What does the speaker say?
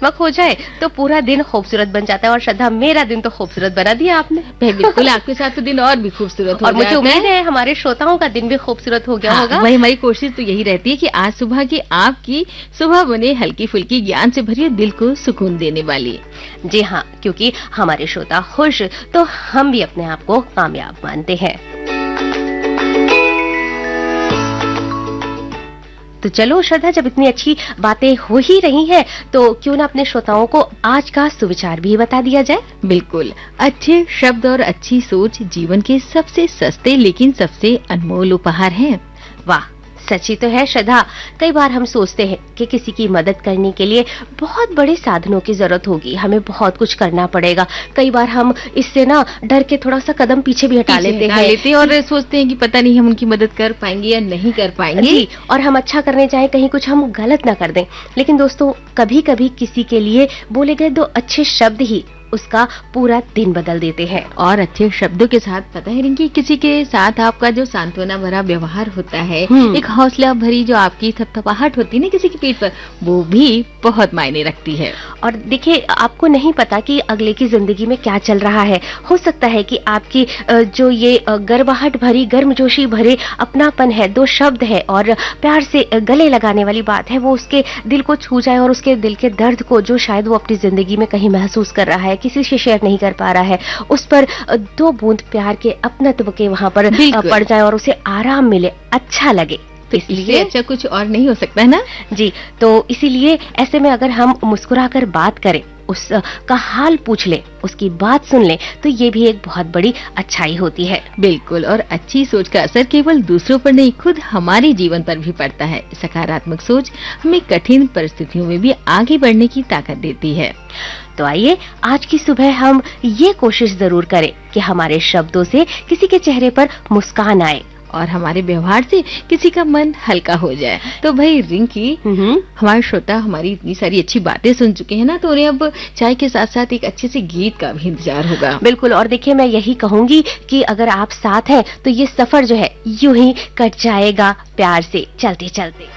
सकारात्मक हो जाए तो पूरा दिन खूबसूरत बन जाता है। और श्रद्धा, मेरा दिन तो खूबसूरत बना दिया आपने। बिल्कुल, आपके साथ तो दिन और भी खूबसूरत हो और मुझे उम्मीद है हमारे श्रोताओं का दिन भी खूबसूरत हो गया होगा। वही हमारी कोशिश तो यही रहती है कि आज सुबह की आपकी सुबह बने हल्की फुल्की, ज्ञान से भरी, दिल को सुकून देने वाली। जी हाँ, क्योंकि हमारे श्रोता खुश तो हम भी अपने आप को कामयाब मानते हैं। तो चलो श्रद्धा, जब इतनी अच्छी बातें हो ही रही हैं, तो क्यों ना अपने श्रोताओं को आज का सुविचार भी बता दिया जाए। बिल्कुल, अच्छे शब्द और अच्छी सोच जीवन के सबसे सस्ते लेकिन सबसे अनमोल उपहार हैं। वाह, सच्ची तो है श्रद्धा। कई बार हम सोचते हैं कि किसी की मदद करने के लिए बहुत बड़े साधनों की जरूरत होगी, हमें बहुत कुछ करना पड़ेगा। कई बार हम इससे ना डर के थोड़ा सा कदम पीछे भी हटा लेते हैं और सोचते हैं कि पता नहीं हम उनकी मदद कर पाएंगे या नहीं कर पाएंगे, और हम अच्छा करने जाएं, कहीं कुछ हम गलत ना कर दें। लेकिन दोस्तों, कभी कभी किसी के लिए बोले गए 2 अच्छे शब्द ही उसका पूरा दिन बदल देते हैं। और अच्छे शब्दों के साथ पता है रिंकी, किसी के साथ आपका जो सांत्वना भरा व्यवहार होता है, एक हौसला भरी जो आपकी थपथपाहट होती है ना किसी की पीठ पर, वो भी बहुत मायने रखती है। और देखिए, आपको नहीं पता कि अगले की जिंदगी में क्या चल रहा है। हो सकता है कि आपकी जो ये गर्वाहट भरी, गर्मजोशी भरे अपनापन है, 2 शब्द है और प्यार से गले लगाने वाली बात है, वो उसके दिल को छू जाए और उसके दिल के दर्द को जो शायद वो अपनी जिंदगी में कहीं महसूस कर रहा है, किसी से शेयर नहीं कर पा रहा है, उस पर 2 बूंद प्यार के, अपनत्व के वहाँ पर पड़ जाए और उसे आराम मिले, अच्छा लगे। तो इसलिए अच्छा कुछ और नहीं हो सकता है ना। जी, तो इसीलिए ऐसे में अगर हम मुस्कुराकर बात करें, उसका हाल पूछ ले, उसकी बात सुन ले, तो ये भी एक बहुत बड़ी अच्छाई होती है। बिल्कुल, और अच्छी सोच का असर केवल दूसरों पर नहीं, खुद हमारे जीवन पर भी पड़ता है। सकारात्मक सोच हमें कठिन परिस्थितियों में भी आगे बढ़ने की ताकत देती है। तो आइए आज की सुबह हम ये कोशिश जरूर करें कि हमारे शब्दों से किसी के चेहरे पर मुस्कान आए और हमारे व्यवहार से किसी का मन हल्का हो जाए। तो भाई रिंकी, हमारे श्रोता हमारी इतनी सारी अच्छी बातें सुन चुके हैं ना, तो उन्हें अब चाय के साथ साथ एक अच्छे से गीत का भी इंतजार होगा। बिल्कुल, और देखिए मैं यही कहूंगी कि अगर आप साथ हैं तो ये सफर जो है यूं ही कट जाएगा प्यार से चलते चलते।